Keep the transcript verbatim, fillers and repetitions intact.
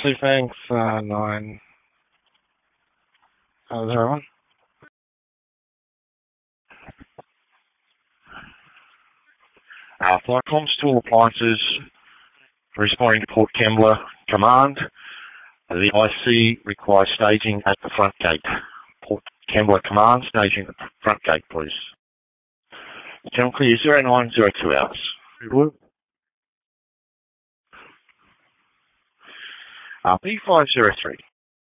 Wesley, thanks, uh, nine. How's everyone? Uh, Flightcom Tool Appliances responding to Port Kembla command. The I C requires staging at the front gate. Port Kembla command, staging at the front gate, please. Channel clear zero nine zero two hours. Blue. Uh, B five zero three.